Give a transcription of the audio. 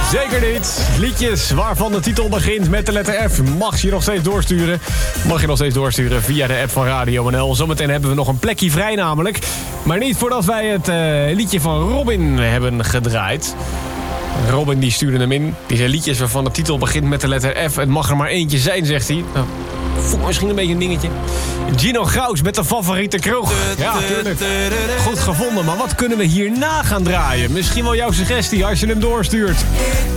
Zeker niet. Liedjes waarvan de titel begint met de letter F mag je nog steeds doorsturen via de app van Radio NL. Zometeen hebben we nog een plekje vrij namelijk. Maar niet voordat wij het liedje van Robin hebben gedraaid. Robin die stuurde hem in. Die zei liedjes waarvan de titel begint met de letter F. Het mag er maar eentje zijn, zegt hij. Nou, voel misschien een beetje een dingetje. Gino Graus met de favoriete kroeg. Ja, tuurlijk. Goed gevonden, maar wat kunnen we hierna gaan draaien? Misschien wel jouw suggestie als je hem doorstuurt.